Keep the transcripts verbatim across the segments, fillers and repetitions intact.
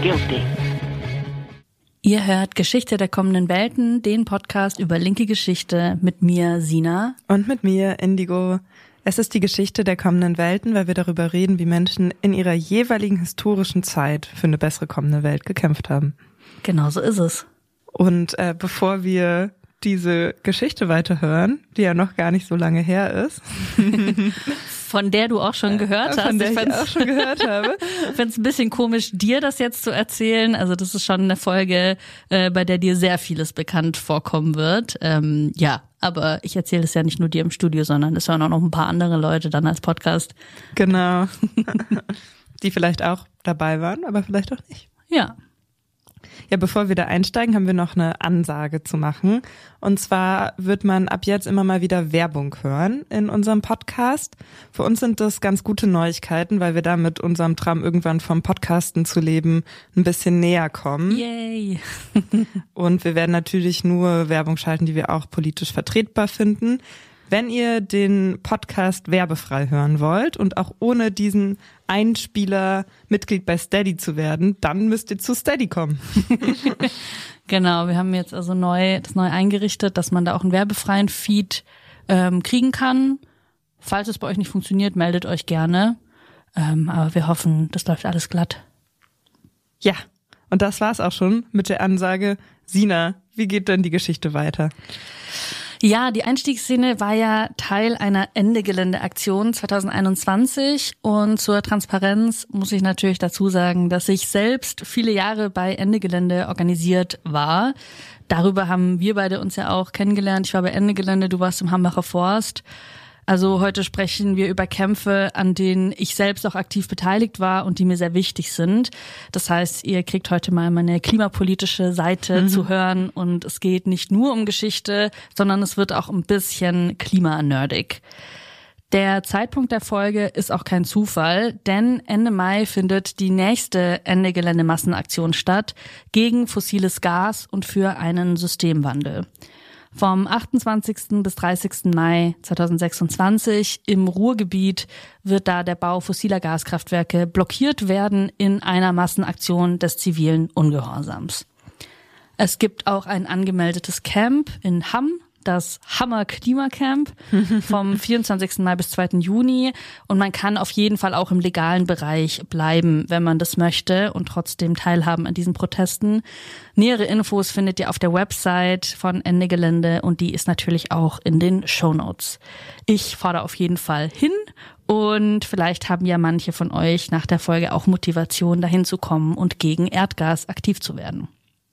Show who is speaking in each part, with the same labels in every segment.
Speaker 1: guilty.
Speaker 2: Ihr hört Geschichte der kommenden Welten, den Podcast über linke Geschichte mit mir, Sina.
Speaker 3: Und mit mir, Indigo. Es ist die Geschichte der kommenden Welten, weil wir darüber reden, wie Menschen in ihrer jeweiligen historischen Zeit für eine bessere kommende Welt gekämpft haben.
Speaker 2: Genau so ist es.
Speaker 3: Und äh, bevor wir diese Geschichte weiterhören, die ja noch gar nicht so lange her ist.
Speaker 2: Von der du auch schon gehört
Speaker 3: äh,
Speaker 2: hast.
Speaker 3: Von der ich,
Speaker 2: ich
Speaker 3: auch schon gehört habe.
Speaker 2: Ich finde es ein bisschen komisch, dir das jetzt zu erzählen. Also das ist schon eine Folge, äh, bei der dir sehr vieles bekannt vorkommen wird. Ähm, ja, aber ich erzähle es ja nicht nur dir im Studio, sondern es hören auch noch ein paar andere Leute dann als Podcast.
Speaker 3: Genau. Die vielleicht auch dabei waren, aber vielleicht auch nicht.
Speaker 2: Ja.
Speaker 3: Ja, bevor wir da einsteigen, haben wir noch eine Ansage zu machen. Und zwar wird man ab jetzt immer mal wieder Werbung hören in unserem Podcast. Für uns sind das ganz gute Neuigkeiten, weil wir da mit unserem Traum, irgendwann vom Podcasten zu leben, ein bisschen näher kommen.
Speaker 2: Yay!
Speaker 3: Und wir werden natürlich nur Werbung schalten, die wir auch politisch vertretbar finden. Wenn ihr den Podcast werbefrei hören wollt und auch ohne diesen Einspieler Mitglied bei Steady zu werden, dann müsst ihr zu Steady kommen.
Speaker 2: Genau, wir haben jetzt also neu das neu eingerichtet, dass man da auch einen werbefreien Feed ähm, kriegen kann. Falls es bei euch nicht funktioniert, meldet euch gerne. Ähm, aber wir hoffen, das läuft alles glatt.
Speaker 3: Ja, und das war's auch schon mit der Ansage. Sina, wie geht denn die Geschichte weiter?
Speaker 2: Ja, die Einstiegsszene war ja Teil einer Ende-Gelände-Aktion zwanzig einundzwanzig und zur Transparenz muss ich natürlich dazu sagen, dass ich selbst viele Jahre bei Ende Gelände organisiert war. Darüber haben wir beide uns ja auch kennengelernt. Ich war bei Ende Gelände, du warst im Hambacher Forst. Also heute sprechen wir über Kämpfe, an denen ich selbst auch aktiv beteiligt war und die mir sehr wichtig sind. Das heißt, ihr kriegt heute mal meine klimapolitische Seite mhm. zu hören und es geht nicht nur um Geschichte, sondern es wird auch ein bisschen klimanerdig. Der Zeitpunkt der Folge ist auch kein Zufall, denn Ende Mai findet die nächste Ende-Gelände-Massenaktion statt gegen fossiles Gas und für einen Systemwandel. Vom achtundzwanzigsten bis dreißigsten Mai zweitausendsechsundzwanzig im Ruhrgebiet wird da der Bau fossiler Gaskraftwerke blockiert werden in einer Massenaktion des zivilen Ungehorsams. Es gibt auch ein angemeldetes Camp in Hamm, das Hammer Klimacamp vom vierundzwanzigsten Mai bis zweiten Juni und man kann auf jeden Fall auch im legalen Bereich bleiben, wenn man das möchte und trotzdem teilhaben an diesen Protesten. Nähere Infos findet ihr auf der Website von Ende Gelände und die ist natürlich auch in den Shownotes. Ich fahre auf jeden Fall hin und vielleicht haben ja manche von euch nach der Folge auch Motivation, dahin zu kommen und gegen Erdgas aktiv zu werden.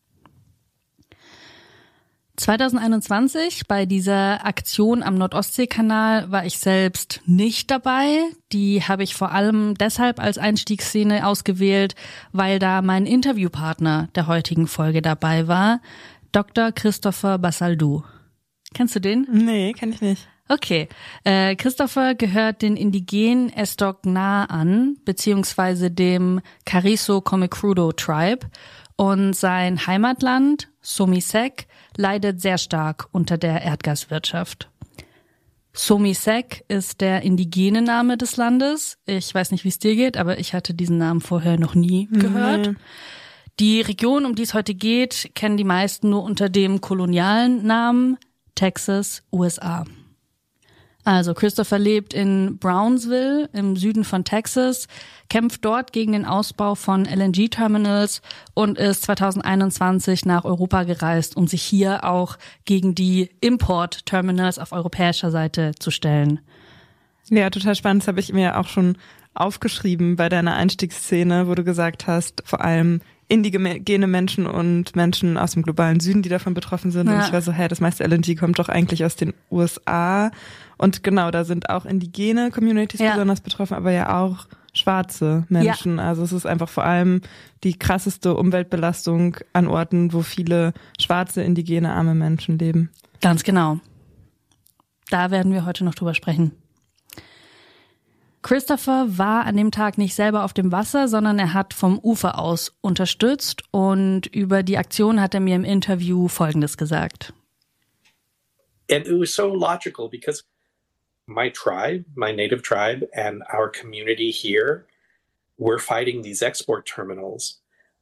Speaker 2: zwanzig einundzwanzig bei dieser Aktion am Nordostseekanal war ich selbst nicht dabei. Die habe ich vor allem deshalb als Einstiegsszene ausgewählt, weil da mein Interviewpartner der heutigen Folge dabei war, Doktor Christopher Basaldou. Kennst du den?
Speaker 3: Nee, kenn ich nicht.
Speaker 2: Okay, äh, Christopher gehört den indigenen Estok-Na an, beziehungsweise dem Carrizo-Comecrudo Tribe. Und sein Heimatland, Somisec, leidet sehr stark unter der Erdgaswirtschaft. Somisec ist der indigene Name des Landes. Ich weiß nicht, wie es dir geht, aber ich hatte diesen Namen vorher noch nie gehört. Mhm. Die Region, um die es heute geht, kennen die meisten nur unter dem kolonialen Namen Texas, U S A. Also Christopher lebt in Brownsville im Süden von Texas, kämpft dort gegen den Ausbau von L N G-Terminals und ist zwanzig einundzwanzig nach Europa gereist, um sich hier auch gegen die Import-Terminals auf europäischer Seite zu stellen.
Speaker 3: Ja, total spannend. Das habe ich mir auch schon aufgeschrieben bei deiner Einstiegsszene, wo du gesagt hast, vor allem indigene Menschen und Menschen aus dem globalen Süden, die davon betroffen sind. Ja. Und ich war so, hey, das meiste L N G kommt doch eigentlich aus den U S A. Und genau, da sind auch indigene Communities ja. besonders betroffen, aber ja auch schwarze Menschen. Ja. Also es ist einfach vor allem die krasseste Umweltbelastung an Orten, wo viele schwarze, indigene, arme Menschen leben.
Speaker 2: Ganz genau. Da werden wir heute noch drüber sprechen. Christopher war an dem Tag nicht selber auf dem Wasser, sondern er hat vom Ufer aus unterstützt und über die Aktion hat er mir im Interview Folgendes gesagt.
Speaker 4: And it was so logical because my tribe, my native tribe and our community here, we're fighting these export terminals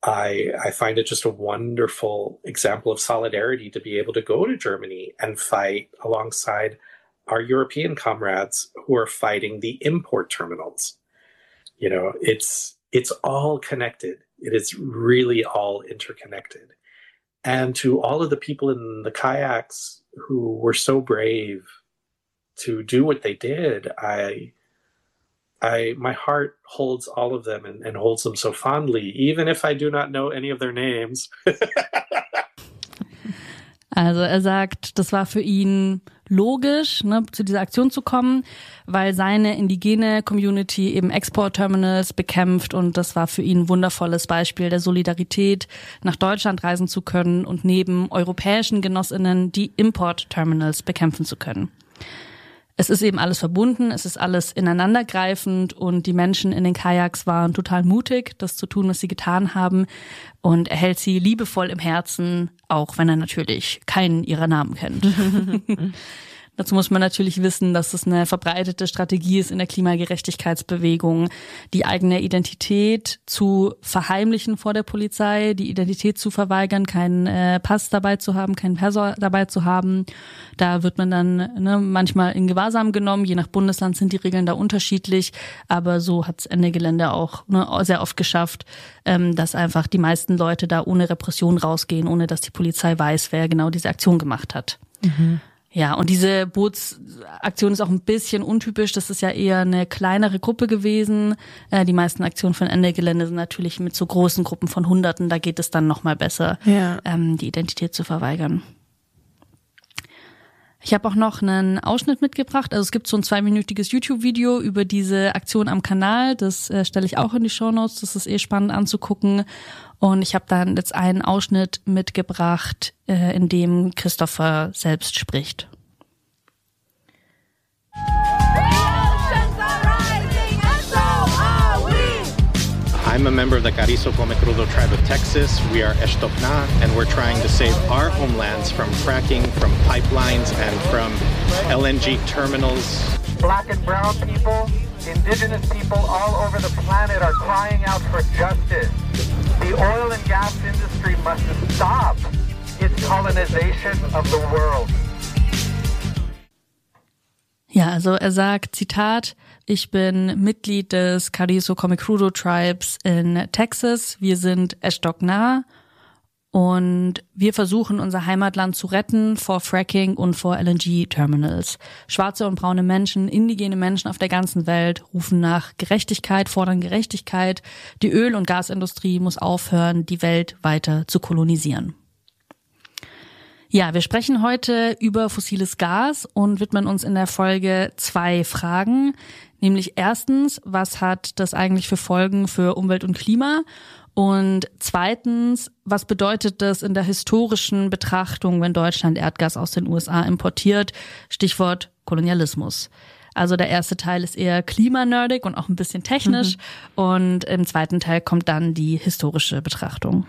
Speaker 4: I, I find it just a wonderful example of solidarity to be able to go to Germany and fight alongside our European comrades who are fighting the import terminals. You know, it's it's all connected. It is really all interconnected. And to all of the people in the kayaks who were so brave to do what they did, I, I, my heart holds all of them and, and holds them so fondly, even if I do not know any of their names.
Speaker 2: Also er sagt, das war für ihn logisch, ne, zu dieser Aktion zu kommen, weil seine indigene Community eben Export-Terminals bekämpft und das war für ihn ein wundervolles Beispiel der Solidarität, nach Deutschland reisen zu können und neben europäischen Genossinnen die Import-Terminals bekämpfen zu können. Es ist eben alles verbunden, es ist alles ineinandergreifend und die Menschen in den Kajaks waren total mutig, das zu tun, was sie getan haben. Und er hält sie liebevoll im Herzen, auch wenn er natürlich keinen ihrer Namen kennt. Dazu muss man natürlich wissen, dass es eine verbreitete Strategie ist in der Klimagerechtigkeitsbewegung, die eigene Identität zu verheimlichen vor der Polizei, die Identität zu verweigern, keinen äh, Pass dabei zu haben, keinen Perso dabei zu haben. Da wird man dann ne, manchmal in Gewahrsam genommen. Je nach Bundesland sind die Regeln da unterschiedlich. Aber so hat es Ende Gelände auch ne, sehr oft geschafft, ähm, dass einfach die meisten Leute da ohne Repression rausgehen, ohne dass die Polizei weiß, wer genau diese Aktion gemacht hat. Mhm. Ja, und diese Bootsaktion ist auch ein bisschen untypisch. Das ist ja eher eine kleinere Gruppe gewesen. Äh, die meisten Aktionen von Ende Gelände sind natürlich mit so großen Gruppen von Hunderten. Da geht es dann noch mal besser, ja. ähm, die Identität zu verweigern. Ich habe auch noch einen Ausschnitt mitgebracht. Also es gibt so ein zweiminütiges YouTube-Video über diese Aktion am Kanal. Das äh, stelle ich auch in die Shownotes. Das ist eh spannend anzugucken. Und ich habe dann jetzt einen Ausschnitt mitgebracht, äh, in dem Christopher selbst spricht.
Speaker 1: I'm a member of the Carrizo Comecrudo tribe of Texas. We are Ixtocná, and we're trying to save our homelands from fracking, from pipelines, and from L N G terminals.
Speaker 5: Black and brown people, indigenous people all over the planet are crying out for justice. The oil and gas industry must stop its colonization of the world.
Speaker 2: Ja, also er sagt, Zitat, ich bin Mitglied des Carrizo Comecrudo Tribes in Texas. Wir sind Ixtocná und wir versuchen, unser Heimatland zu retten vor Fracking und vor L N G-Terminals. Schwarze und braune Menschen, indigene Menschen auf der ganzen Welt rufen nach Gerechtigkeit, fordern Gerechtigkeit. Die Öl- und Gasindustrie muss aufhören, die Welt weiter zu kolonisieren. Ja, wir sprechen heute über fossiles Gas und widmen uns in der Folge zwei Fragen. Nämlich erstens, was hat das eigentlich für Folgen für Umwelt und Klima? Und zweitens, was bedeutet das in der historischen Betrachtung, wenn Deutschland Erdgas aus den U S A importiert? Stichwort Kolonialismus. Also der erste Teil ist eher klimanerdig und auch ein bisschen technisch. Mhm. Und im zweiten Teil kommt dann die historische Betrachtung.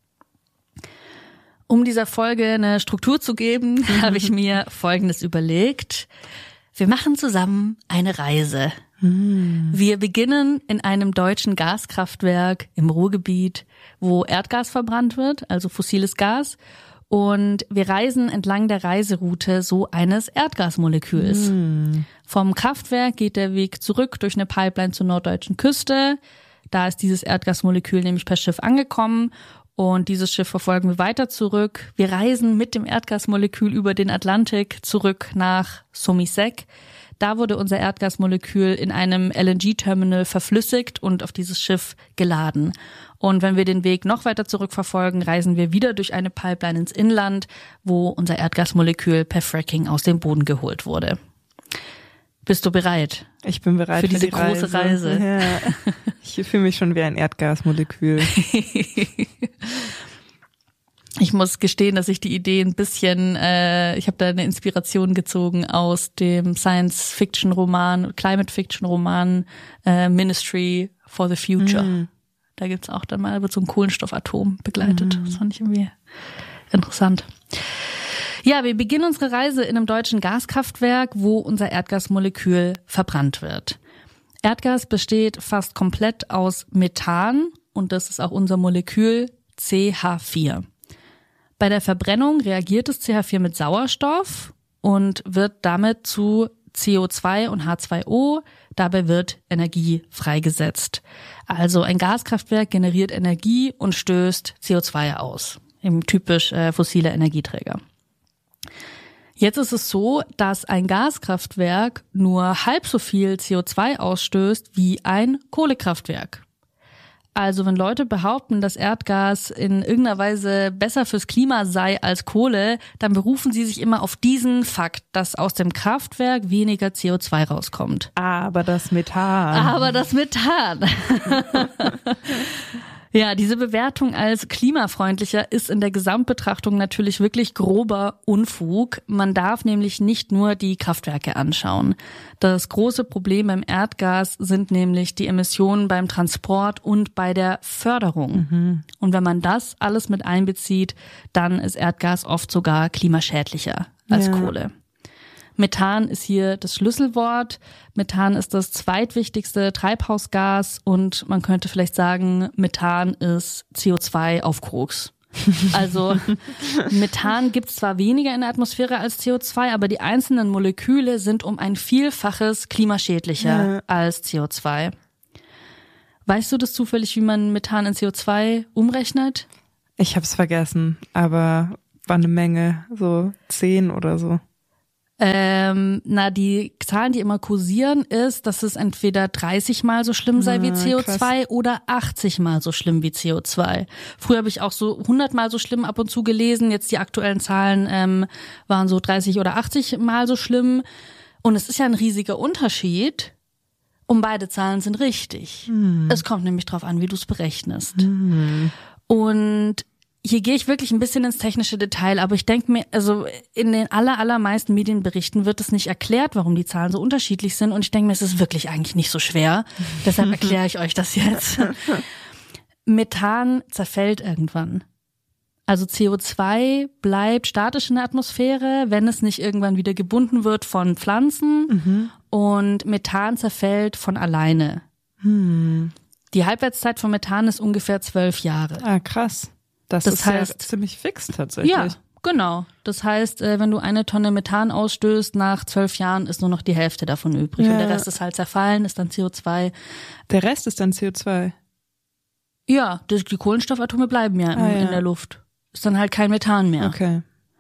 Speaker 2: Um dieser Folge eine Struktur zu geben, mhm. habe ich mir Folgendes überlegt. Wir machen zusammen eine Reise. Mhm. Wir beginnen in einem deutschen Gaskraftwerk im Ruhrgebiet, wo Erdgas verbrannt wird, also fossiles Gas. Und wir reisen entlang der Reiseroute so eines Erdgasmoleküls. Mhm. Vom Kraftwerk geht der Weg zurück durch eine Pipeline zur norddeutschen Küste. Da ist dieses Erdgasmolekül nämlich per Schiff angekommen. Und dieses Schiff verfolgen wir weiter zurück. Wir reisen mit dem Erdgasmolekül über den Atlantik zurück nach Somisec. Da wurde unser Erdgasmolekül in einem L N G-Terminal verflüssigt und auf dieses Schiff geladen. Und wenn wir den Weg noch weiter zurückverfolgen, reisen wir wieder durch eine Pipeline ins Inland, wo unser Erdgasmolekül per Fracking aus dem Boden geholt wurde. Bist du bereit?
Speaker 3: Ich bin bereit
Speaker 2: für, für diese
Speaker 3: die
Speaker 2: große Reise. Reise.
Speaker 3: Ja. Ich fühle mich schon wie ein Erdgasmolekül.
Speaker 2: Ich muss gestehen, dass ich die Idee ein bisschen, äh, ich habe da eine Inspiration gezogen aus dem Science-Fiction-Roman, Climate-Fiction-Roman äh, Ministry for the Future. Mm. Da gibt's auch dann mal, wird so ein Kohlenstoffatom begleitet. Mm. Das fand ich irgendwie interessant. Ja, wir beginnen unsere Reise in einem deutschen Gaskraftwerk, wo unser Erdgasmolekül verbrannt wird. Erdgas besteht fast komplett aus Methan und das ist auch unser Molekül C H vier. Bei der Verbrennung reagiert das C H vier mit Sauerstoff und wird damit zu C O zwei und H zwei O. Dabei wird Energie freigesetzt. Also ein Gaskraftwerk generiert Energie und stößt C O zwei aus. Eben typisch äh, fossile Energieträger. Jetzt ist es so, dass ein Gaskraftwerk nur halb so viel C O zwei ausstößt wie ein Kohlekraftwerk. Also wenn Leute behaupten, dass Erdgas in irgendeiner Weise besser fürs Klima sei als Kohle, dann berufen sie sich immer auf diesen Fakt, dass aus dem Kraftwerk weniger C O zwei rauskommt.
Speaker 3: Aber das Methan.
Speaker 2: Aber das Methan. Ja, diese Bewertung als klimafreundlicher ist in der Gesamtbetrachtung natürlich wirklich grober Unfug. Man darf nämlich nicht nur die Kraftwerke anschauen. Das große Problem beim Erdgas sind nämlich die Emissionen beim Transport und bei der Förderung. Mhm. Und wenn man das alles mit einbezieht, dann ist Erdgas oft sogar klimaschädlicher als ja. Kohle. Methan ist hier das Schlüsselwort. Methan ist das zweitwichtigste Treibhausgas und man könnte vielleicht sagen, Methan ist C O zwei auf Koks. Also Methan gibt es zwar weniger in der Atmosphäre als C O zwei, aber die einzelnen Moleküle sind um ein Vielfaches klimaschädlicher ja. als C O zwei. Weißt du das zufällig, wie man Methan in C O zwei umrechnet?
Speaker 3: Ich habe es vergessen, aber war eine Menge, so zehn oder so.
Speaker 2: Ähm, na, die Zahlen, die immer kursieren, ist, dass es entweder dreißig Mal so schlimm sei wie C O zwei krass. Oder achtzig Mal so schlimm wie C O zwei. Früher habe ich auch so hundert Mal so schlimm ab und zu gelesen. Jetzt die aktuellen Zahlen ähm, waren so dreißig oder achtzig Mal so schlimm. Und es ist ja ein riesiger Unterschied. Und beide Zahlen sind richtig. Hm. Es kommt nämlich drauf an, wie du es berechnest. Hm. Und hier gehe ich wirklich ein bisschen ins technische Detail, aber ich denke mir, also in den aller, allermeisten Medienberichten wird es nicht erklärt, warum die Zahlen so unterschiedlich sind und ich denke mir, es ist wirklich eigentlich nicht so schwer. Deshalb erkläre ich euch das jetzt. Methan zerfällt irgendwann. Also C O zwei bleibt statisch in der Atmosphäre, wenn es nicht irgendwann wieder gebunden wird von Pflanzen mhm. und Methan zerfällt von alleine. Mhm. Die Halbwertszeit von Methan ist ungefähr zwölf Jahre.
Speaker 3: Ah, krass. Das, das ist heißt, ja ziemlich fix tatsächlich.
Speaker 2: Ja, genau. Das heißt, wenn du eine Tonne Methan ausstößt, nach zwölf Jahren ist nur noch die Hälfte davon übrig. Ja. Und der Rest ist halt zerfallen, ist dann C O zwei.
Speaker 3: Der Rest ist dann C O zwei?
Speaker 2: Ja, die, die Kohlenstoffatome bleiben ja, ah, in, ja in der Luft. Ist dann halt kein Methan mehr.
Speaker 3: Okay.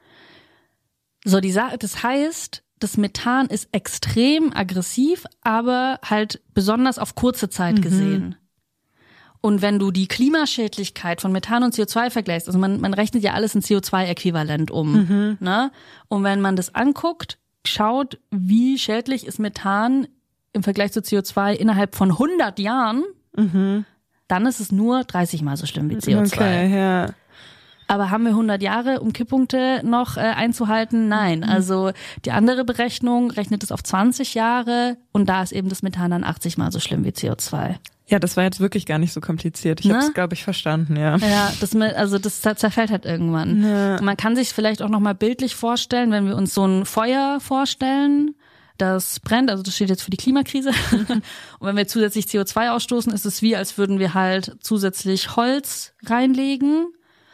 Speaker 2: So, die Sa- das heißt, das Methan ist extrem aggressiv, aber halt besonders auf kurze Zeit mhm. gesehen. Und wenn du die Klimaschädlichkeit von Methan und C O zwei vergleichst, also man, man rechnet ja alles in C O zwei Äquivalent um, mhm. ne? Und wenn man das anguckt, schaut, wie schädlich ist Methan im Vergleich zu C O zwei innerhalb von hundert Jahren, mhm. dann ist es nur dreißig Mal so schlimm wie C O zwei.
Speaker 3: Okay, ja.
Speaker 2: Aber haben wir hundert Jahre, um Kipppunkte noch äh, einzuhalten? Nein. Mhm. Also die andere Berechnung rechnet es auf zwanzig Jahre und da ist eben das Methan dann achtzig Mal so schlimm wie C O zwei.
Speaker 3: Ja, das war jetzt wirklich gar nicht so kompliziert. Ich ne? habe es, glaube ich, verstanden, ja.
Speaker 2: Ja, das mit, also das zerfällt halt irgendwann. Ja. Man kann sich vielleicht auch nochmal bildlich vorstellen, wenn wir uns so ein Feuer vorstellen, das brennt, also das steht jetzt für die Klimakrise. Und wenn wir zusätzlich C O zwei ausstoßen, ist es wie, als würden wir halt zusätzlich Holz reinlegen.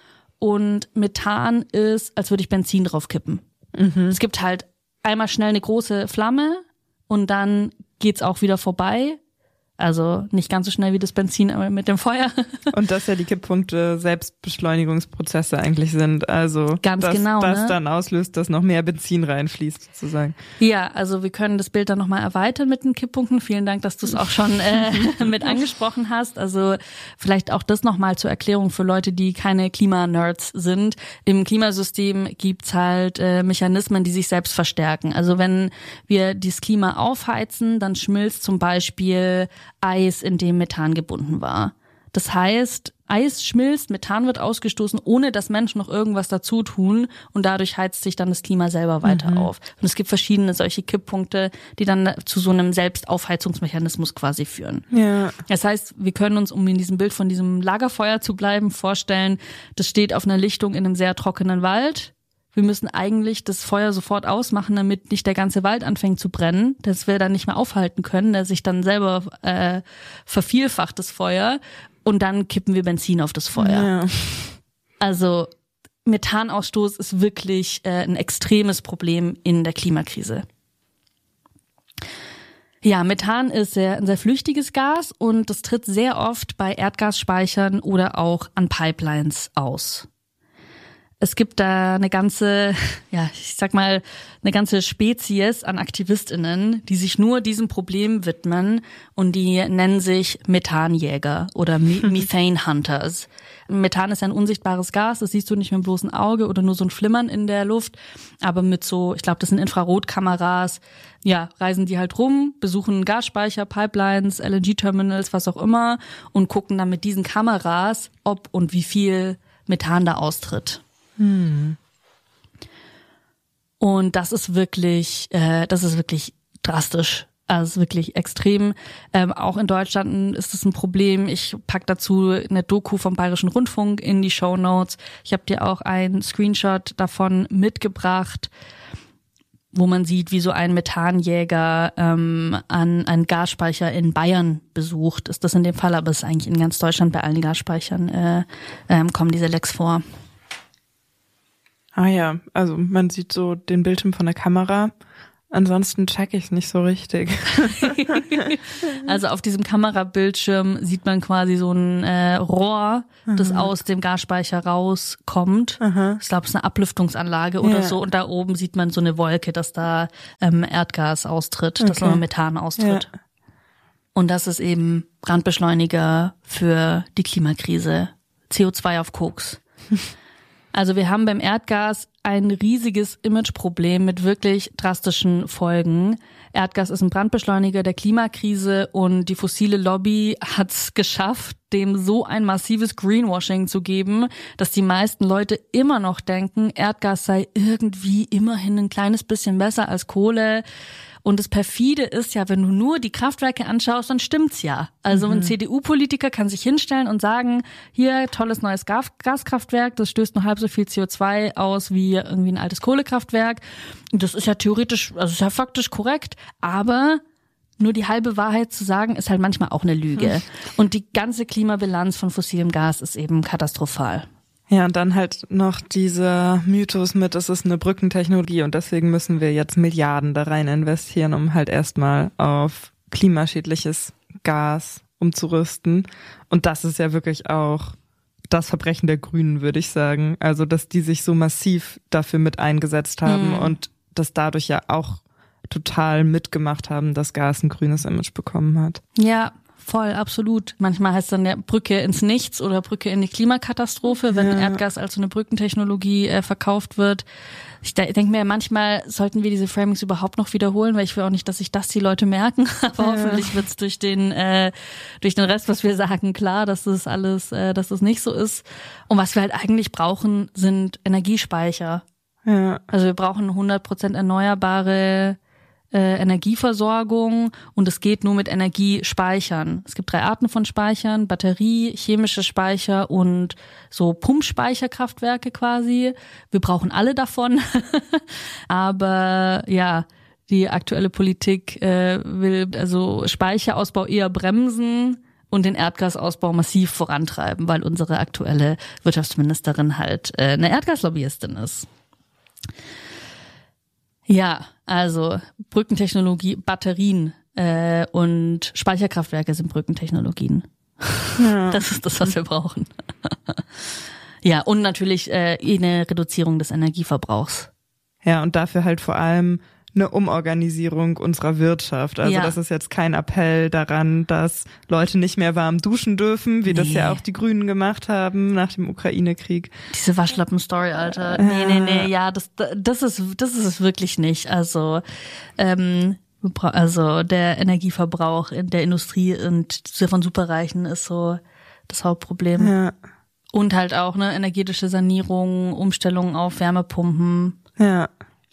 Speaker 2: Und Methan ist, als würde ich Benzin draufkippen. Mhm. Es gibt halt einmal schnell eine große Flamme und dann geht's auch wieder vorbei. Also nicht ganz so schnell wie das Benzin, aber mit dem Feuer.
Speaker 3: Und dass ja die Kipppunkte Selbstbeschleunigungsprozesse eigentlich sind. Also
Speaker 2: ganz
Speaker 3: dass
Speaker 2: genau,
Speaker 3: das
Speaker 2: ne?
Speaker 3: dann auslöst, dass noch mehr Benzin reinfließt sozusagen.
Speaker 2: Ja, also wir können das Bild dann nochmal erweitern mit den Kipppunkten. Vielen Dank, dass du es auch schon äh, mit angesprochen hast. Also vielleicht auch das nochmal zur Erklärung für Leute, die keine Klimanerds sind. Im Klimasystem gibt's halt äh, Mechanismen, die sich selbst verstärken. Also wenn wir das Klima aufheizen, dann schmilzt zum Beispiel Eis, in dem Methan gebunden war. Das heißt, Eis schmilzt, Methan wird ausgestoßen, ohne dass Menschen noch irgendwas dazu tun und dadurch heizt sich dann das Klima selber weiter mhm. auf. Und es gibt verschiedene solche Kipppunkte, die dann zu so einem Selbstaufheizungsmechanismus quasi führen.
Speaker 3: Ja.
Speaker 2: Das heißt, wir können uns, um in diesem Bild von diesem Lagerfeuer zu bleiben, vorstellen, das steht auf einer Lichtung in einem sehr trockenen Wald. Wir müssen eigentlich das Feuer sofort ausmachen, damit nicht der ganze Wald anfängt zu brennen, dass wir dann nicht mehr aufhalten können, der sich dann selber äh, vervielfacht, das Feuer. und dann kippen wir Benzin auf das Feuer.
Speaker 3: Ja.
Speaker 2: Also Methanausstoß ist wirklich äh, ein extremes Problem in der Klimakrise. Ja, Methan ist sehr, ein sehr flüchtiges Gas und das tritt sehr oft bei Erdgasspeichern oder auch an Pipelines aus. Es gibt da eine ganze, ja, ich sag mal, eine ganze Spezies an AktivistInnen, die sich nur diesem Problem widmen und die nennen sich Methanjäger oder Methane Hunters. Methan ist ja ein unsichtbares Gas, das siehst du nicht mit dem bloßen Auge oder nur so ein Flimmern in der Luft, aber mit so, ich glaube, das sind Infrarotkameras, ja, reisen die halt rum, besuchen Gasspeicher, Pipelines, L N G-Terminals, was auch immer und gucken dann mit diesen Kameras, ob und wie viel Methan da austritt.
Speaker 3: Hm.
Speaker 2: Und das ist wirklich, äh, das ist wirklich drastisch. Also es ist wirklich extrem. Ähm, auch in Deutschland ist es ein Problem. Ich pack dazu eine Doku vom Bayerischen Rundfunk in die Shownotes. Ich habe dir auch einen Screenshot davon mitgebracht, wo man sieht, wie so ein Methanjäger ähm, an einen Gasspeicher in Bayern besucht. Ist das in dem Fall, aber es ist eigentlich in ganz Deutschland bei allen Gasspeichern äh, ähm, kommen diese Lecks vor.
Speaker 3: Ah ja, also man sieht so den Bildschirm von der Kamera. Ansonsten check ich es nicht so richtig.
Speaker 2: Also auf diesem Kamerabildschirm sieht man quasi so ein äh, Rohr, das Aha. aus dem Gasspeicher rauskommt. Aha. Ich glaube, es ist eine Ablüftungsanlage oder ja. so. Und da oben sieht man so eine Wolke, dass da ähm, Erdgas austritt, okay. dass da Methan austritt. Ja. Und das ist eben Brandbeschleuniger für die Klimakrise. C O zwei auf Koks. Also wir haben beim Erdgas ein riesiges Imageproblem mit wirklich drastischen Folgen. Erdgas ist ein Brandbeschleuniger der Klimakrise und die fossile Lobby hat es geschafft, dem so ein massives Greenwashing zu geben, dass die meisten Leute immer noch denken, Erdgas sei irgendwie immerhin ein kleines bisschen besser als Kohle. Und das perfide ist ja, wenn du nur die Kraftwerke anschaust, dann stimmt's ja. Also mhm. ein C D U-Politiker kann sich hinstellen und sagen, hier, tolles neues Gas- Gaskraftwerk, das stößt nur halb so viel C O zwei aus wie irgendwie ein altes Kohlekraftwerk. Und das ist ja theoretisch, also ist ja faktisch korrekt, aber nur die halbe Wahrheit zu sagen, ist halt manchmal auch eine Lüge. Mhm. Und die ganze Klimabilanz von fossilem Gas ist eben katastrophal.
Speaker 3: Ja, und dann halt noch dieser Mythos mit, es ist eine Brückentechnologie und deswegen müssen wir jetzt Milliarden da rein investieren, um halt erstmal auf klimaschädliches Gas umzurüsten. Und das ist ja wirklich auch das Verbrechen der Grünen, würde ich sagen. Also, dass die sich so massiv dafür mit eingesetzt haben mhm. und das dadurch ja auch total mitgemacht haben, dass Gas ein grünes Image bekommen hat.
Speaker 2: Ja, voll, absolut. Manchmal heißt dann ja Brücke ins Nichts oder Brücke in die Klimakatastrophe, wenn ja. Erdgas als so eine Brückentechnologie äh, verkauft wird. Ich de- denke mir, manchmal sollten wir diese Framings überhaupt noch wiederholen, weil ich will auch nicht, dass sich das die Leute merken. Aber ja. hoffentlich wird's durch den äh, durch den Rest, was wir sagen, klar, dass das alles, äh, dass das nicht so ist. Und was wir halt eigentlich brauchen, sind Energiespeicher.
Speaker 3: Ja.
Speaker 2: Also wir brauchen hundert Prozent erneuerbare Äh, Energieversorgung und es geht nur mit Energiespeichern. Es gibt drei Arten von Speichern: Batterie, chemische Speicher und so Pumpspeicherkraftwerke quasi. Wir brauchen alle davon. Aber ja, die aktuelle Politik äh, will also Speicherausbau eher bremsen und den Erdgasausbau massiv vorantreiben, weil unsere aktuelle Wirtschaftsministerin halt äh, eine Erdgaslobbyistin ist. Ja, also Brückentechnologie, Batterien äh, und Speicherkraftwerke sind Brückentechnologien. Ja. Das ist das, was wir brauchen. Ja, und natürlich äh, eine Reduzierung des Energieverbrauchs.
Speaker 3: Ja, und dafür halt vor allem eine Umorganisierung unserer Wirtschaft. Also
Speaker 2: ja.
Speaker 3: das ist jetzt kein Appell daran, dass Leute nicht mehr warm duschen dürfen, wie nee. das ja auch die Grünen gemacht haben nach dem Ukraine-Krieg.
Speaker 2: Diese Waschlappen-Story, Alter. Nee, nee, nee, ja, das das ist das ist es wirklich nicht. Also ähm, also der Energieverbrauch in der Industrie und von Superreichen ist so das Hauptproblem.
Speaker 3: Ja.
Speaker 2: Und halt auch eine energetische Sanierung, Umstellung auf Wärmepumpen.
Speaker 3: Ja.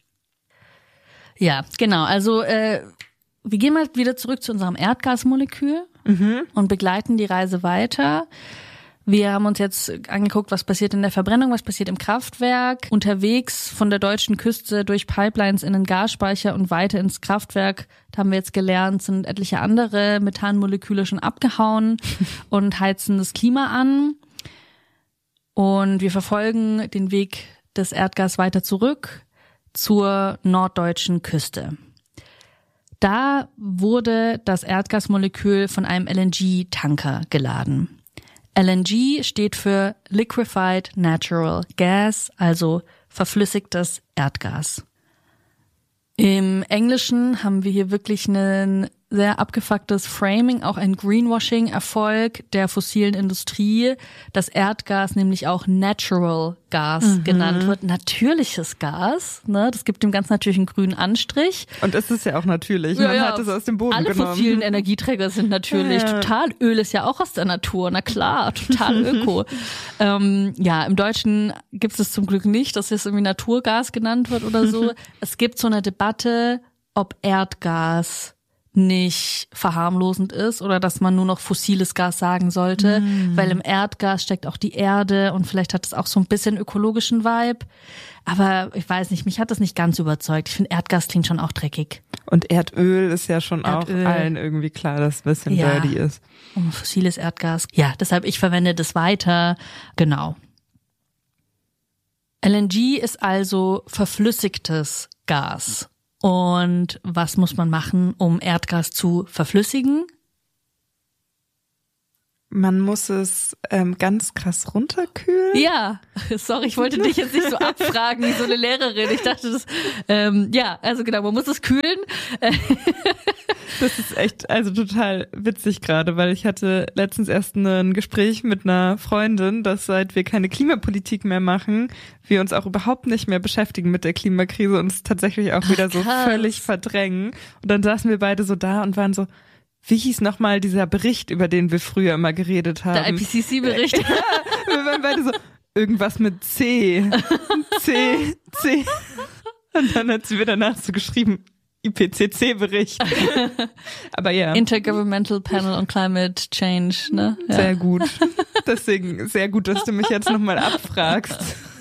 Speaker 2: Ja, genau. Also äh, wir gehen mal wieder zurück zu unserem Erdgasmolekül mhm. und begleiten die Reise weiter. Wir haben uns jetzt angeguckt, was passiert in der Verbrennung, was passiert im Kraftwerk. Unterwegs von der deutschen Küste durch Pipelines in den Gasspeicher und weiter ins Kraftwerk, da haben wir jetzt gelernt, sind etliche andere Methanmoleküle schon abgehauen und heizen das Klima an. Und wir verfolgen den Weg des Erdgas weiter zurück zur norddeutschen Küste. Da wurde das Erdgasmolekül von einem L N G-Tanker geladen. L N G steht für Liquefied Natural Gas, also verflüssigtes Erdgas. Im Englischen haben wir hier wirklich ein sehr abgefucktes Framing, auch ein Greenwashing-Erfolg der fossilen Industrie, dass Erdgas nämlich auch Natural Gas mhm. genannt wird. Natürliches Gas, ne? Das gibt dem Ganzen natürlich einen grünen Anstrich.
Speaker 3: Und es ist ja auch natürlich,
Speaker 2: ja,
Speaker 3: man
Speaker 2: ja,
Speaker 3: hat es aus dem Boden
Speaker 2: alle
Speaker 3: genommen.
Speaker 2: Alle fossilen Energieträger sind natürlich. Ja. Total, Öl ist ja auch aus der Natur, na klar, total öko. ähm, ja, im Deutschen gibt es zum Glück nicht, dass es irgendwie Naturgas genannt wird oder so. Es gibt so eine Debatte, ob Erdgas nicht verharmlosend ist oder dass man nur noch fossiles Gas sagen sollte, mm. weil im Erdgas steckt auch die Erde und vielleicht hat es auch so ein bisschen ökologischen Vibe. Aber ich weiß nicht, mich hat das nicht ganz überzeugt. Ich finde, Erdgas klingt schon auch dreckig.
Speaker 3: Und Erdöl ist ja schon
Speaker 2: Erdöl.
Speaker 3: auch allen irgendwie klar, dass es ein bisschen
Speaker 2: ja.
Speaker 3: dirty ist.
Speaker 2: Und fossiles Erdgas. Ja, deshalb ich verwende das weiter. Genau. L N G ist also verflüssigtes Gas. Und was muss man machen, um Erdgas zu verflüssigen?
Speaker 3: Man muss es ähm, ganz krass runterkühlen.
Speaker 2: Ja, sorry, ich wollte dich jetzt nicht so abfragen wie so eine Lehrerin. Ich dachte, das, ähm, ja, also genau, man muss es kühlen.
Speaker 3: Das ist echt, also total witzig gerade, weil ich hatte letztens erst ein Gespräch mit einer Freundin, dass seit wir keine Klimapolitik mehr machen, wir uns auch überhaupt nicht mehr beschäftigen mit der Klimakrise und es tatsächlich auch wieder Ach, so völlig verdrängen. Und dann saßen wir beide so da und waren so, wie hieß nochmal dieser Bericht, über den wir früher immer geredet haben?
Speaker 2: Der I P C C-Bericht.
Speaker 3: Ja, wir waren beide so, irgendwas mit C. C, C. Und dann hat sie mir danach so geschrieben, I P C C-Bericht. Aber ja.
Speaker 2: Intergovernmental Panel on Climate Change, ne? Ja.
Speaker 3: Sehr gut. Deswegen sehr gut, dass du mich jetzt nochmal abfragst.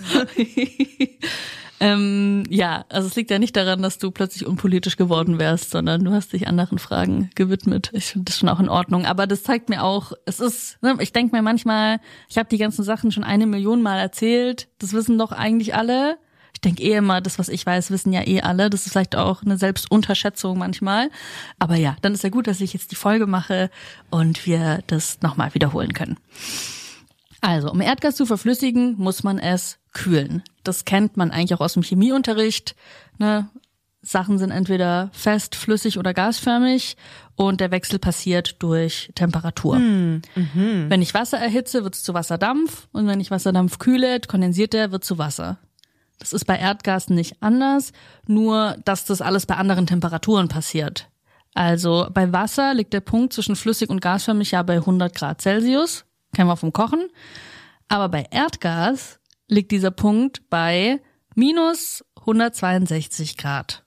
Speaker 2: Ähm, ja, also es liegt ja nicht daran, dass du plötzlich unpolitisch geworden wärst, sondern du hast dich anderen Fragen gewidmet. Ich finde das schon auch in Ordnung. Aber das zeigt mir auch, es ist, ne, ich denke mir manchmal, ich habe die ganzen Sachen schon eine Million Mal erzählt. Das wissen doch eigentlich alle. Ich denke eh immer, das, was ich weiß, wissen ja eh alle. Das ist vielleicht auch eine Selbstunterschätzung manchmal. Aber ja, dann ist ja gut, dass ich jetzt die Folge mache und wir das nochmal wiederholen können. Also, um Erdgas zu verflüssigen, muss man es kühlen. Das kennt man eigentlich auch aus dem Chemieunterricht. Ne? Sachen sind entweder fest, flüssig oder gasförmig und der Wechsel passiert durch Temperatur.
Speaker 3: Hm, mhm.
Speaker 2: Wenn ich Wasser erhitze, wird es zu Wasserdampf und wenn ich Wasserdampf kühle, kondensiert der, wird zu Wasser. Das ist bei Erdgas nicht anders, nur dass das alles bei anderen Temperaturen passiert. Also bei Wasser liegt der Punkt zwischen flüssig und gasförmig ja bei hundert Grad Celsius. Kennen wir vom Kochen. Aber bei Erdgas liegt dieser Punkt bei minus hundertzweiundsechzig Grad.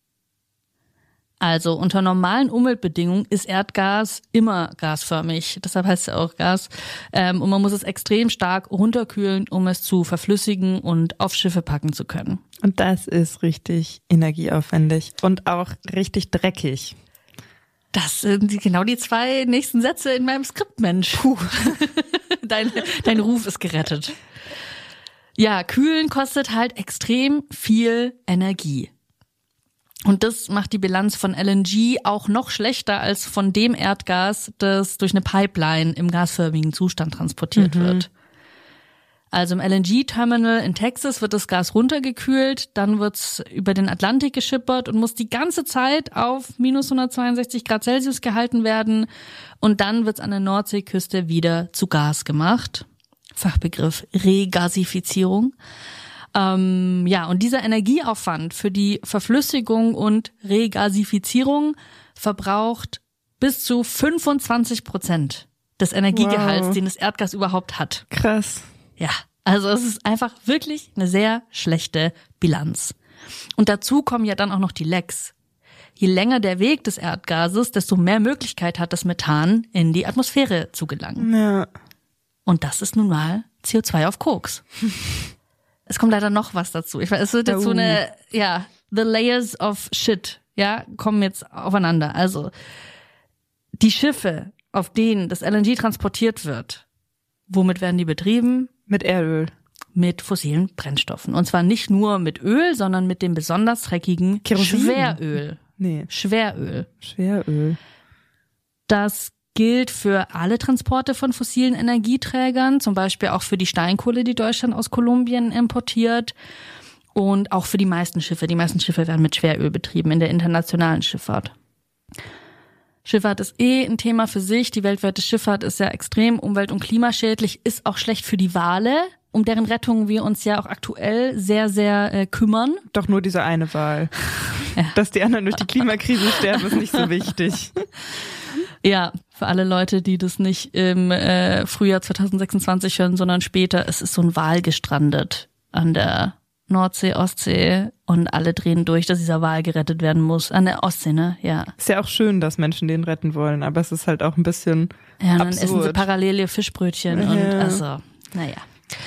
Speaker 2: Also unter normalen Umweltbedingungen ist Erdgas immer gasförmig. Deshalb heißt es ja auch Gas. Ähm, und man muss es extrem stark runterkühlen, um es zu verflüssigen und auf Schiffe packen zu können.
Speaker 3: Und das ist richtig energieaufwendig und auch richtig dreckig.
Speaker 2: Das sind die, genau die zwei nächsten Sätze in meinem Skript, Mensch. Puh. Dein, dein Ruf ist gerettet. Ja, kühlen kostet halt extrem viel Energie. Und das macht die Bilanz von L N G auch noch schlechter als von dem Erdgas, das durch eine Pipeline im gasförmigen Zustand transportiert mhm. wird. Also im L N G-Terminal in Texas wird das Gas runtergekühlt, dann wird's über den Atlantik geschippert und muss die ganze Zeit auf minus hundertzweiundsechzig Grad Celsius gehalten werden und dann wird's an der Nordseeküste wieder zu Gas gemacht. Fachbegriff Regasifizierung. Ähm, ja, und dieser Energieaufwand für die Verflüssigung und Regasifizierung verbraucht bis zu fünfundzwanzig Prozent des Energiegehalts, wow. den das Erdgas überhaupt hat.
Speaker 3: Krass.
Speaker 2: Ja, also es ist einfach wirklich eine sehr schlechte Bilanz. Und dazu kommen ja dann auch noch die Lecks. Je länger der Weg des Erdgases, desto mehr Möglichkeit hat das Methan, in die Atmosphäre zu gelangen.
Speaker 3: Ja.
Speaker 2: Und das ist nun mal C O zwei auf Koks. Es kommt leider noch was dazu. Ich weiß, es wird jetzt oh. so eine, ja, the layers of shit, ja, kommen jetzt aufeinander. Also, die Schiffe, auf denen das L N G transportiert wird, womit werden die betrieben?
Speaker 3: Mit Erdöl.
Speaker 2: Mit fossilen Brennstoffen. Und zwar nicht nur mit Öl, sondern mit dem besonders dreckigen Kerosin. Schweröl.
Speaker 3: Nee.
Speaker 2: Schweröl.
Speaker 3: Schweröl.
Speaker 2: Das gilt für alle Transporte von fossilen Energieträgern, zum Beispiel auch für die Steinkohle, die Deutschland aus Kolumbien importiert und auch für die meisten Schiffe. Die meisten Schiffe werden mit Schweröl betrieben in der internationalen Schifffahrt. Schifffahrt ist eh ein Thema für sich. Die weltweite Schifffahrt ist ja extrem umwelt- und klimaschädlich, ist auch schlecht für die Wale, um deren Rettung wir uns ja auch aktuell sehr, sehr äh, kümmern.
Speaker 3: Doch nur diese eine Wal. Ja. Dass die anderen durch die Klimakrise sterben, ist nicht so wichtig.
Speaker 2: Ja, für alle Leute, die das nicht im äh, Frühjahr zwanzig sechsundzwanzig hören, sondern später, es ist so ein Wal gestrandet an der Nordsee, Ostsee und alle drehen durch, dass dieser Wal gerettet werden muss. An der Ostsee, ne? Ja.
Speaker 3: Ist ja auch schön, dass Menschen den retten wollen, aber es ist halt auch ein bisschen
Speaker 2: ja, und dann
Speaker 3: absurd.
Speaker 2: essen sie parallele Fischbrötchen ja. und also, naja.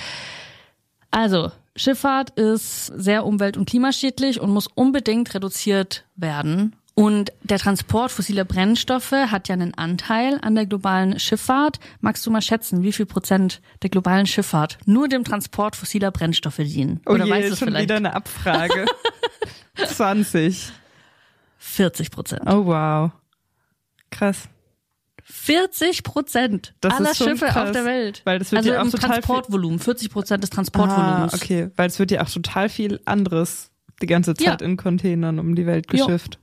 Speaker 2: Also, Schifffahrt ist sehr umwelt- und klimaschädlich und muss unbedingt reduziert werden. Und der Transport fossiler Brennstoffe hat ja einen Anteil an der globalen Schifffahrt. Magst du mal schätzen, wie viel Prozent der globalen Schifffahrt nur dem Transport fossiler Brennstoffe dienen?
Speaker 3: Oh Oder je, weißt du schon vielleicht? Wieder eine Abfrage. zwanzig.
Speaker 2: vierzig Prozent.
Speaker 3: Oh wow. Krass.
Speaker 2: vierzig Prozent aller Schiffe krass, auf der Welt.
Speaker 3: Weil das wird
Speaker 2: also
Speaker 3: ja auch
Speaker 2: im
Speaker 3: total
Speaker 2: Transportvolumen, vierzig Prozent des Transportvolumens.
Speaker 3: Ah, okay, weil es wird ja auch total viel anderes die ganze Zeit ja. in Containern um die Welt geschifft. Jo.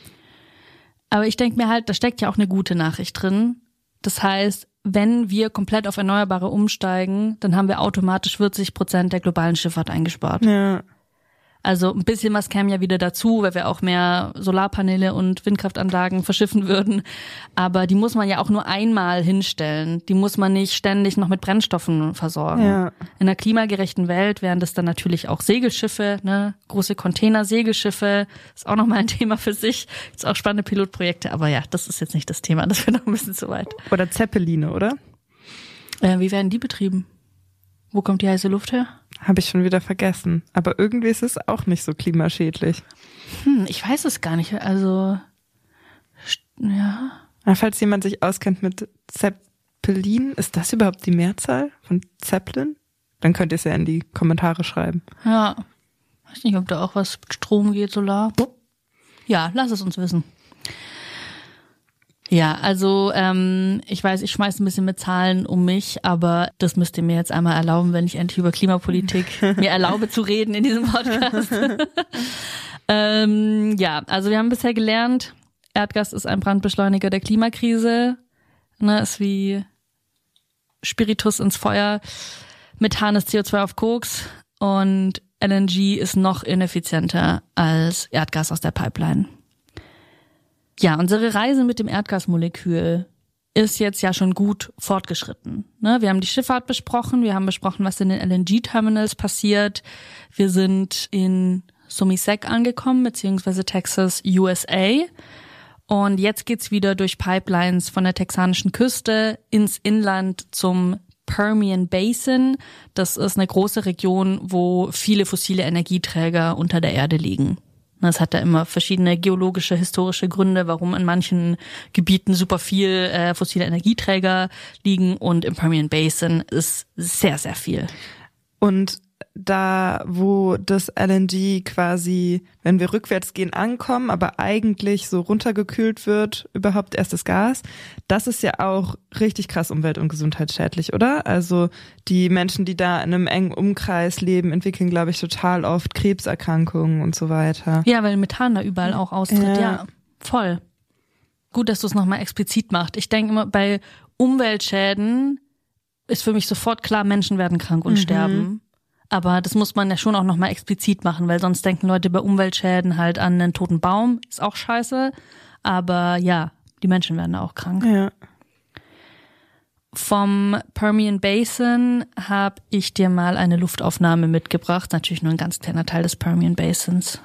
Speaker 2: Aber ich denke mir halt, da steckt ja auch eine gute Nachricht drin. Das heißt, wenn wir komplett auf Erneuerbare umsteigen, dann haben wir automatisch vierzig Prozent der globalen Schifffahrt eingespart.
Speaker 3: Ja.
Speaker 2: Also ein bisschen was käme ja wieder dazu, weil wir auch mehr Solarpaneele und Windkraftanlagen verschiffen würden. Aber die muss man ja auch nur einmal hinstellen. Die muss man nicht ständig noch mit Brennstoffen versorgen.
Speaker 3: Ja.
Speaker 2: In einer klimagerechten Welt wären das dann natürlich auch Segelschiffe, ne, große Container-Segelschiffe. Ist auch nochmal ein Thema für sich. Ist auch spannende Pilotprojekte. Aber ja, das ist jetzt nicht das Thema. Das wäre noch ein bisschen zu weit.
Speaker 3: Oder Zeppeline, oder?
Speaker 2: Äh, wie werden die betrieben? Wo kommt die heiße Luft her?
Speaker 3: Habe ich schon wieder vergessen. Aber irgendwie ist es auch nicht so klimaschädlich.
Speaker 2: Hm, ich weiß es gar nicht. Also, ja.
Speaker 3: Na, falls jemand sich auskennt mit Zeppelin, ist das überhaupt die Mehrzahl von Zeppelin? Dann könnt ihr es ja in die Kommentare schreiben.
Speaker 2: Ja. Weiß nicht, ob da auch was mit Strom geht, Solar. Ja, lass es uns wissen. Ja, also ähm, ich weiß, ich schmeiß ein bisschen mit Zahlen um mich, aber das müsst ihr mir jetzt einmal erlauben, wenn ich endlich über Klimapolitik mir erlaube zu reden in diesem Podcast. ähm, ja, also wir haben bisher gelernt, Erdgas ist ein Brandbeschleuniger der Klimakrise, ne, ist wie Spiritus ins Feuer, Methan ist C O zwei auf Koks und L N G ist noch ineffizienter als Erdgas aus der Pipeline. Ja, unsere Reise mit dem Erdgasmolekül ist jetzt ja schon gut fortgeschritten. Ne? Wir haben die Schifffahrt besprochen, wir haben besprochen, was in den L N G-Terminals passiert. Wir sind in Sumisec angekommen, beziehungsweise Texas, U S A. Und jetzt geht's wieder durch Pipelines von der texanischen Küste ins Inland zum Permian Basin. Das ist eine große Region, wo viele fossile Energieträger unter der Erde liegen. Es hat da immer verschiedene geologische, historische Gründe, warum in manchen Gebieten super viel äh, fossile Energieträger liegen und im Permian Basin ist sehr, sehr viel.
Speaker 3: Und da, wo das L N G quasi, wenn wir rückwärts gehen, ankommen, aber eigentlich so runtergekühlt wird, überhaupt erst das Gas, das ist ja auch richtig krass umwelt- und gesundheitsschädlich, oder? Also die Menschen, die da in einem engen Umkreis leben, entwickeln, glaube ich, total oft Krebserkrankungen und so weiter.
Speaker 2: Ja, weil Methan da überall auch austritt, ja,
Speaker 3: ja
Speaker 2: voll. Gut, dass du es nochmal explizit machst. Ich denke immer, bei Umweltschäden ist für mich sofort klar, Menschen werden krank und mhm. sterben. Aber das muss man ja schon auch nochmal explizit machen, weil sonst denken Leute bei Umweltschäden halt an einen toten Baum. Ist auch scheiße. Aber ja, die Menschen werden auch krank.
Speaker 3: Ja.
Speaker 2: Vom Permian Basin habe ich dir mal eine Luftaufnahme mitgebracht. Natürlich nur ein ganz kleiner Teil des Permian Basins.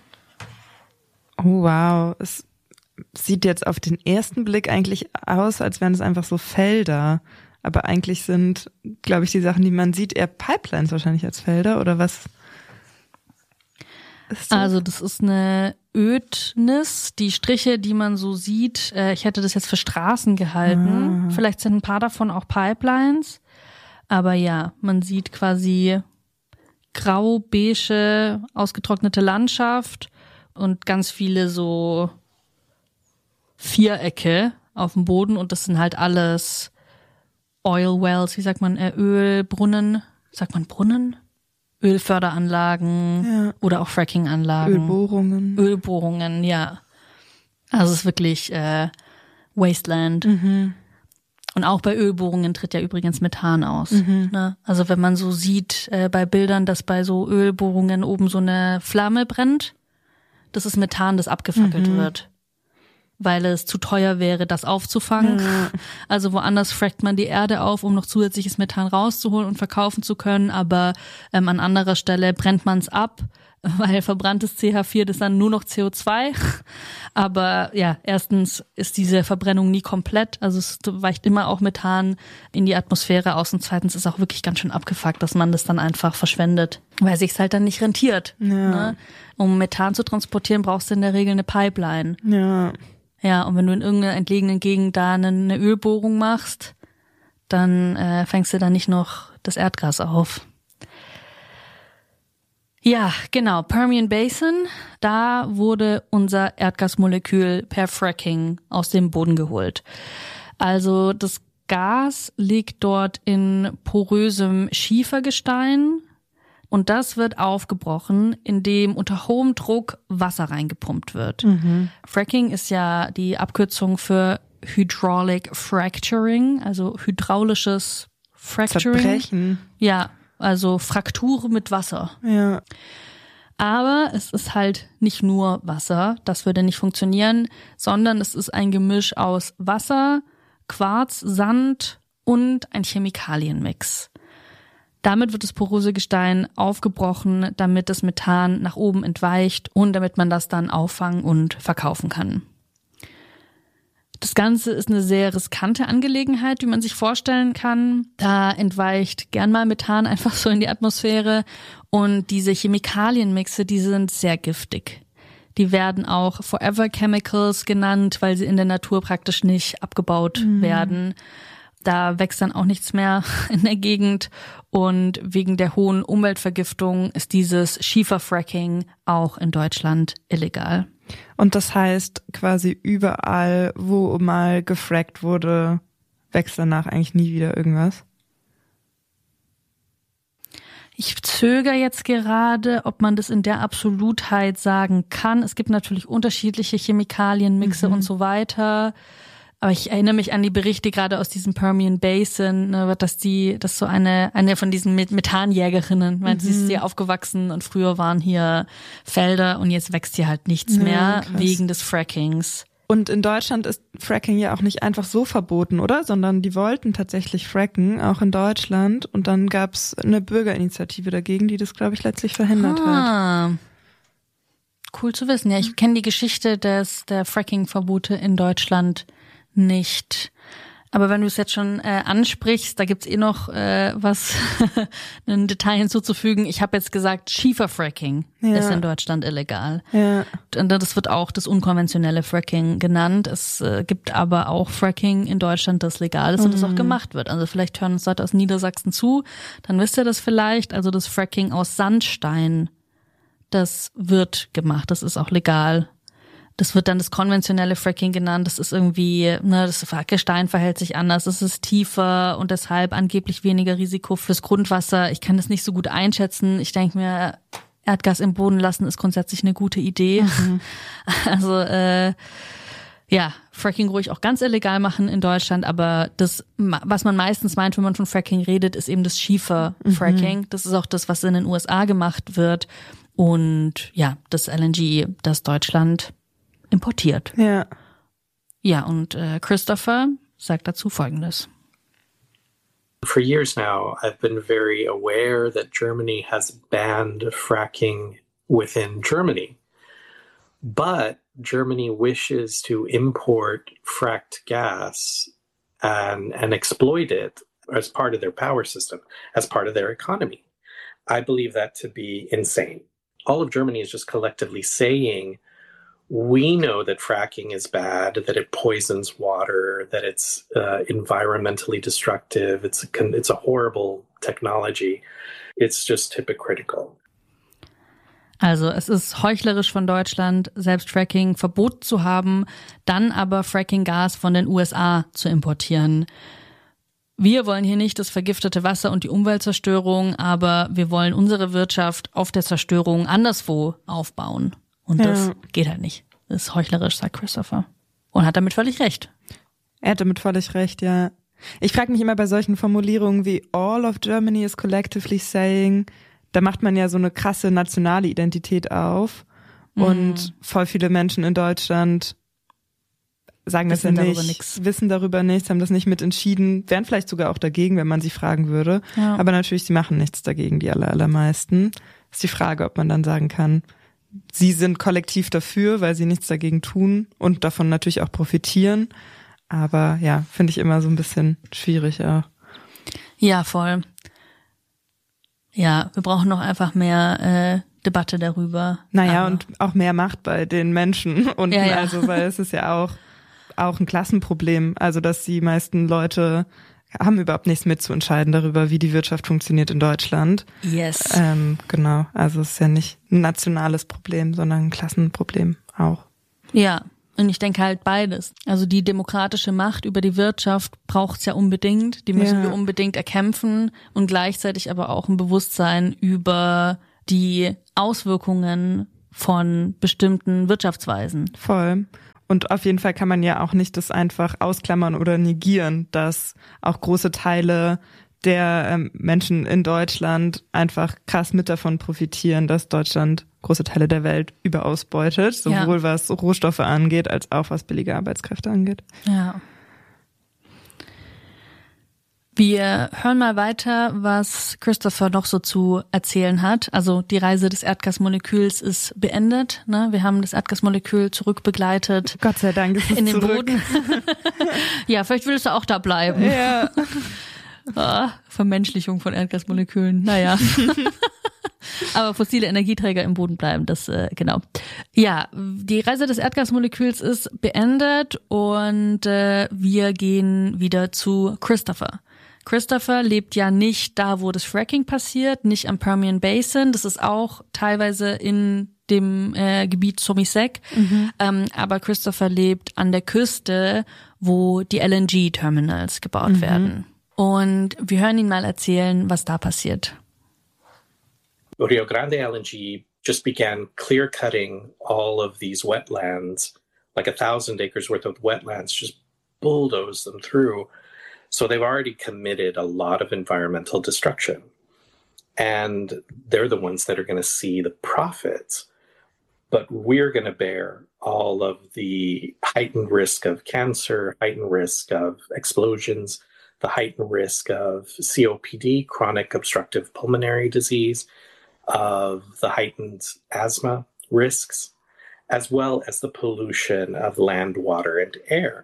Speaker 3: Oh wow, es sieht jetzt auf den ersten Blick eigentlich aus, als wären es einfach so Felder. Aber eigentlich sind, glaube ich, die Sachen, die man sieht, eher Pipelines wahrscheinlich als Felder, oder was? Ist das?
Speaker 2: Also das ist eine Ödnis. Die Striche, die man so sieht, äh, ich hätte das jetzt für Straßen gehalten. Ah. Vielleicht sind ein paar davon auch Pipelines. Aber ja, man sieht quasi grau-beige, ausgetrocknete Landschaft und ganz viele so Vierecke auf dem Boden. Und das sind halt alles Oil Wells, wie sagt man, äh, Ölbrunnen, sagt man Brunnen? Ölförderanlagen ja. oder auch Fracking-Anlagen.
Speaker 3: Ölbohrungen.
Speaker 2: Ölbohrungen, ja. Also es ist wirklich äh, Wasteland.
Speaker 3: Mhm.
Speaker 2: Und auch bei Ölbohrungen tritt ja übrigens Methan aus.
Speaker 3: Mhm.
Speaker 2: Ne? Also wenn man so sieht äh, bei Bildern, dass bei so Ölbohrungen oben so eine Flamme brennt, das ist Methan, das abgefackelt mhm. wird. Weil es zu teuer wäre, das aufzufangen.
Speaker 3: Ja.
Speaker 2: Also woanders frackt man die Erde auf, um noch zusätzliches Methan rauszuholen und verkaufen zu können, aber ähm, an anderer Stelle brennt man es ab, weil verbranntes C H vier, das ist dann nur noch C O zwei. Aber ja, erstens ist diese Verbrennung nie komplett, also es weicht immer auch Methan in die Atmosphäre aus und zweitens ist auch wirklich ganz schön abgefuckt, dass man das dann einfach verschwendet, weil sich's halt dann nicht rentiert.
Speaker 3: Ja.
Speaker 2: Ne? Um Methan zu transportieren, brauchst du in der Regel eine Pipeline.
Speaker 3: Ja.
Speaker 2: Ja, und wenn du in irgendeiner entlegenen Gegend da eine, eine Ölbohrung machst, dann äh, fängst du da nicht noch das Erdgas auf. Ja, genau, Permian Basin, da wurde unser Erdgasmolekül per Fracking aus dem Boden geholt. Also das Gas liegt dort in porösem Schiefergestein und das wird aufgebrochen, indem unter hohem Druck Wasser reingepumpt wird.
Speaker 3: Mhm.
Speaker 2: Fracking ist ja die Abkürzung für Hydraulic Fracturing, also hydraulisches Fracturing.
Speaker 3: Zerbrechen.
Speaker 2: Ja, also Fraktur mit Wasser.
Speaker 3: Ja.
Speaker 2: Aber es ist halt nicht nur Wasser, das würde nicht funktionieren, sondern es ist ein Gemisch aus Wasser, Quarz, Sand und ein Chemikalienmix. Damit wird das poröse Gestein aufgebrochen, damit das Methan nach oben entweicht und damit man das dann auffangen und verkaufen kann. Das Ganze ist eine sehr riskante Angelegenheit, wie man sich vorstellen kann. Da entweicht gern mal Methan einfach so in die Atmosphäre und diese Chemikalienmixe, die sind sehr giftig. Die werden auch Forever Chemicals genannt, weil sie in der Natur praktisch nicht abgebaut mhm. werden. Da wächst dann auch nichts mehr in der Gegend und wegen der hohen Umweltvergiftung ist dieses Schieferfracking auch in Deutschland illegal.
Speaker 3: Und das heißt quasi überall, wo mal gefrackt wurde, wächst danach eigentlich nie wieder irgendwas?
Speaker 2: Ich zögere jetzt gerade, ob man das in der Absolutheit sagen kann. Es gibt natürlich unterschiedliche Chemikalienmixe mhm. und so weiter. Aber ich erinnere mich an die Berichte gerade aus diesem Permian Basin, ne, dass die, dass so eine eine von diesen Methanjägerinnen, weil mhm. sie ist hier aufgewachsen und früher waren hier Felder und jetzt wächst hier halt nichts
Speaker 3: ja,
Speaker 2: mehr
Speaker 3: krass.
Speaker 2: Wegen des Frackings.
Speaker 3: Und in Deutschland ist Fracking ja auch nicht einfach so verboten, oder? Sondern die wollten tatsächlich fracken, auch in Deutschland. Und dann gab's eine Bürgerinitiative dagegen, die das, glaube ich, letztlich verhindert
Speaker 2: ah.
Speaker 3: hat.
Speaker 2: Cool zu wissen. Ja, ich kenne die Geschichte des der Fracking-Verbote in Deutschland nicht. Aber wenn du es jetzt schon äh, ansprichst, da gibt's eh noch äh, was, ein Detail hinzuzufügen. Ich habe jetzt gesagt, Schieferfracking ja. ist in Deutschland illegal.
Speaker 3: Ja.
Speaker 2: Und das wird auch das unkonventionelle Fracking genannt. Es äh, gibt aber auch Fracking in Deutschland, das legal ist mhm. und das auch gemacht wird. Also vielleicht hören uns Leute aus Niedersachsen zu, dann wisst ihr das vielleicht. Also das Fracking aus Sandstein, das wird gemacht, das ist auch legal. Das wird dann das konventionelle Fracking genannt. Das ist irgendwie, ne, das Gestein verhält sich anders, es ist tiefer und deshalb angeblich weniger Risiko fürs Grundwasser. Ich kann das nicht so gut einschätzen. Ich denke mir, Erdgas im Boden lassen ist grundsätzlich eine gute Idee.
Speaker 3: Mhm.
Speaker 2: Also äh, ja, Fracking ruhig auch ganz illegal machen in Deutschland, aber das, was man meistens meint, wenn man von Fracking redet, ist eben das Schieferfracking. Mhm. Das ist auch das, was in den U S A gemacht wird. Und ja, das L N G, das Deutschland importiert.
Speaker 3: Ja.
Speaker 2: Ja, und äh, Christopher sagt dazu Folgendes.
Speaker 4: For years now, I've been very aware that Germany has banned fracking within Germany. But Germany wishes to import fracked gas and, and exploit it as part of their power system, as part of their economy. I believe that to be insane. All of Germany is just collectively saying, we know that fracking is bad, that it poisons water, that it's uh, environmentally destructive, it's a, it's a horrible technology. It's just hypocritical.
Speaker 2: Also es ist heuchlerisch von Deutschland, selbst Fracking verboten zu haben, dann aber Fracking-Gas von den U S A zu importieren. Wir wollen hier nicht das vergiftete Wasser und die Umweltzerstörung, aber wir wollen unsere Wirtschaft auf der Zerstörung anderswo aufbauen. Und das ja. geht halt nicht. Das ist heuchlerisch, sagt Christopher. Und hat damit völlig recht.
Speaker 3: Er hat damit völlig recht, ja. Ich frage mich immer bei solchen Formulierungen wie all of Germany is collectively saying, da macht man ja so eine krasse nationale Identität auf. Mhm. Und voll viele Menschen in Deutschland sagen wissen das ja nicht, nix. wissen darüber nichts, haben das nicht mit entschieden, wären vielleicht sogar auch dagegen, wenn man sie fragen würde. Ja. Aber natürlich, sie machen nichts dagegen, die aller, allermeisten. Ist die Frage, ob man dann sagen kann, sie sind kollektiv dafür, weil sie nichts dagegen tun und davon natürlich auch profitieren. Aber ja, finde ich immer so ein bisschen schwierig auch.
Speaker 2: Ja, voll. Ja, wir brauchen noch einfach mehr äh, Debatte darüber.
Speaker 3: Naja, aber und auch mehr Macht bei den Menschen unten, ja, ja. also weil es ist ja auch auch ein Klassenproblem, also dass die meisten Leute haben überhaupt nichts mitzuentscheiden darüber, wie die Wirtschaft funktioniert in Deutschland.
Speaker 2: Yes.
Speaker 3: Ähm, genau, also es ist ja nicht ein nationales Problem, sondern ein Klassenproblem auch.
Speaker 2: Ja, und ich denke halt beides. Also die demokratische Macht über die Wirtschaft braucht's ja unbedingt, die müssen ja. wir unbedingt erkämpfen und gleichzeitig aber auch ein Bewusstsein über die Auswirkungen von bestimmten Wirtschaftsweisen.
Speaker 3: Voll. Und auf jeden Fall kann man ja auch nicht das einfach ausklammern oder negieren, dass auch große Teile der ähm, Menschen in Deutschland einfach krass mit davon profitieren, dass Deutschland große Teile der Welt überausbeutet, sowohl ja. was Rohstoffe angeht, als auch was billige Arbeitskräfte angeht.
Speaker 2: Ja. Wir hören mal weiter, was Christopher noch so zu erzählen hat. Also die Reise des Erdgasmoleküls ist beendet. Ne? Wir haben das Erdgasmolekül zurückbegleitet.
Speaker 3: Gott sei Dank ist es
Speaker 2: in den
Speaker 3: zurück.
Speaker 2: Boden. Ja, vielleicht willst du auch da bleiben.
Speaker 3: Ja.
Speaker 2: Ah, Vermenschlichung von Erdgasmolekülen. Naja. Aber fossile Energieträger im Boden bleiben, das äh, genau. Ja, die Reise des Erdgasmoleküls ist beendet und äh, wir gehen wieder zu Christopher. Christopher lebt ja nicht da, wo das Fracking passiert, nicht am Permian Basin. Das ist auch teilweise in dem äh, Gebiet Somisec. Mhm. Ähm, aber Christopher lebt an der Küste, wo die L N G-Terminals gebaut mhm. werden. Und wir hören ihn mal erzählen, was da passiert.
Speaker 4: Rio Grande L N G just began clear-cutting all of these wetlands, like a thousand acres worth of wetlands, just bulldoze them through. So they've already committed a lot of environmental destruction. And they're the ones that are going to see the profits. But we're going to bear all of the heightened risk of cancer, heightened risk of explosions, the heightened risk of C O P D, chronic obstructive pulmonary disease, of the heightened asthma risks, as well as the pollution of land, water, and air.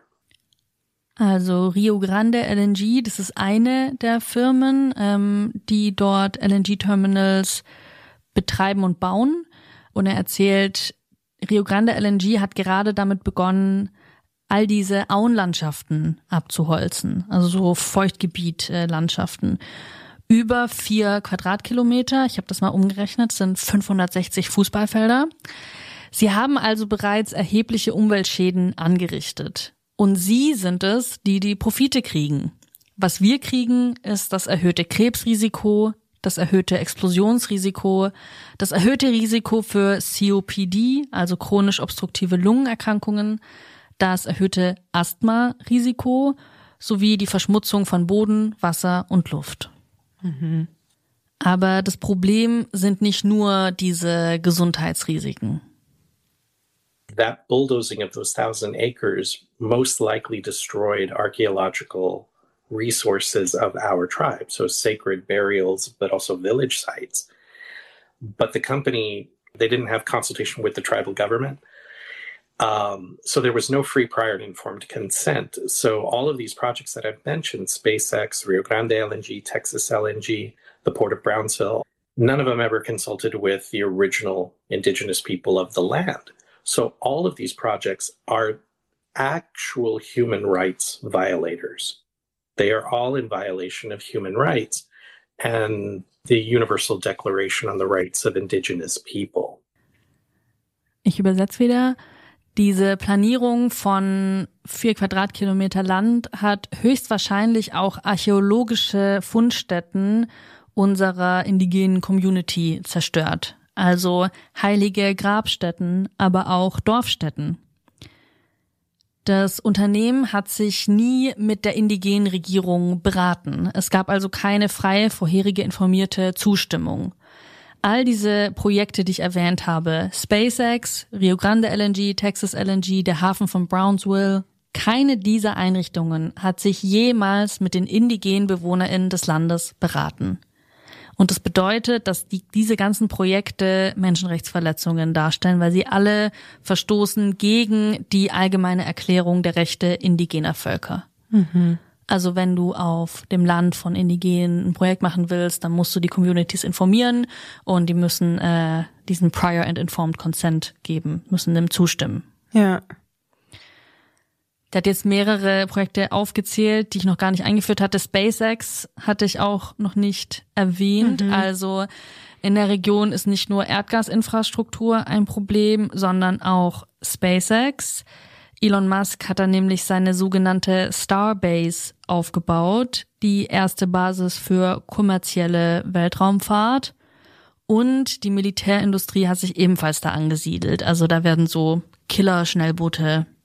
Speaker 2: Also Rio Grande L N G, das ist eine der Firmen, ähm, die dort L N G-Terminals betreiben und bauen. Und er erzählt, Rio Grande L N G hat gerade damit begonnen, all diese Auenlandschaften abzuholzen, also so Feuchtgebietlandschaften. Über vier Quadratkilometer, ich habe das mal umgerechnet, sind fünfhundertsechzig Fußballfelder. Sie haben also bereits erhebliche Umweltschäden angerichtet. Und sie sind es, die die Profite kriegen. Was wir kriegen, ist das erhöhte Krebsrisiko, das erhöhte Explosionsrisiko, das erhöhte Risiko für C O P D, also chronisch obstruktive Lungenerkrankungen, das erhöhte Asthma-Risiko sowie die Verschmutzung von Boden, Wasser und Luft. Mhm. Aber das Problem sind nicht nur diese Gesundheitsrisiken.
Speaker 4: That bulldozing of those thousand acres most likely destroyed archaeological resources of our tribe, so sacred burials, but also village sites. But the company, they didn't have consultation with the tribal government. Um, so there was no free, prior, and informed consent. So all of these projects that I've mentioned, SpaceX, Rio Grande L N G, Texas L N G, the Port of Brownsville, none of them ever consulted with the original indigenous people of the land. So all of these projects are actual human rights violators. They are all in violation of human rights and the Universal Declaration on the Rights of Indigenous People.
Speaker 2: Ich übersetze wieder. Diese Planierung von vier Quadratkilometer Land hat höchstwahrscheinlich auch archäologische Fundstätten unserer indigenen Community zerstört. Also heilige Grabstätten, aber auch Dorfstätten. Das Unternehmen hat sich nie mit der indigenen Regierung beraten. Es gab also keine freie, vorherige informierte Zustimmung. All diese Projekte, die ich erwähnt habe, SpaceX, Rio Grande L N G, Texas L N G, der Hafen von Brownsville, keine dieser Einrichtungen hat sich jemals mit den indigenen BewohnerInnen des Landes beraten. Und das bedeutet, dass die, diese ganzen Projekte Menschenrechtsverletzungen darstellen, weil sie alle verstoßen gegen die allgemeine Erklärung der Rechte indigener Völker. Mhm. Also wenn du auf dem Land von Indigenen ein Projekt machen willst, dann musst du die Communities informieren und die müssen äh, diesen Prior and Informed Consent geben, müssen dem zustimmen.
Speaker 3: Ja.
Speaker 2: Der hat jetzt mehrere Projekte aufgezählt, die ich noch gar nicht eingeführt hatte. SpaceX hatte ich auch noch nicht erwähnt. Mhm. Also in der Region ist nicht nur Erdgasinfrastruktur ein Problem, sondern auch SpaceX. Elon Musk hat da nämlich seine sogenannte Starbase aufgebaut, die erste Basis für kommerzielle Weltraumfahrt. Und die Militärindustrie hat sich ebenfalls da angesiedelt. Also da werden so Killer-Schnellboote